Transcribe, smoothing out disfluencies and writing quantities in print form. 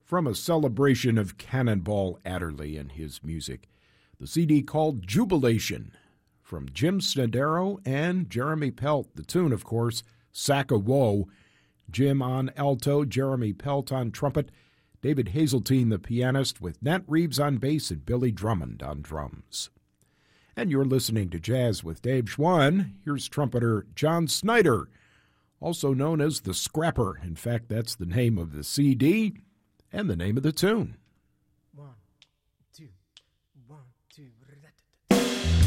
from a celebration of Cannonball Adderley and his music. The CD called Jubilation from Jim Snodero and Jeremy Pelt. The tune, of course, Sack of Woe. Jim on alto, Jeremy Pelt on trumpet, David Hazeltine, the pianist, with Nat Reeves on bass and Billy Drummond on drums. And you're listening to Jazz with Dave Schwann. Here's trumpeter John Snyder, also known as the Scrapper. In fact, that's the name of the CD and the name of the tune.